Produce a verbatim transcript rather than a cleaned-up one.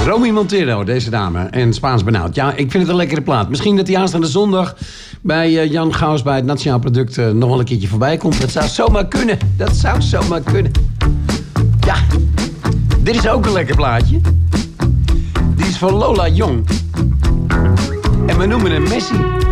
Romy Montero, deze dame. En Spaans benauwd. Ja, ik vind het een lekkere plaat. Misschien dat die aanstaande zondag bij uh, Jan Gauws bij het Nationaal Product uh, nog wel een keertje voorbij komt. Dat zou zomaar kunnen. Dat zou zomaar kunnen. Ja, dit is ook een lekker plaatje. Die is van Lola Jong. En we noemen hem Messi.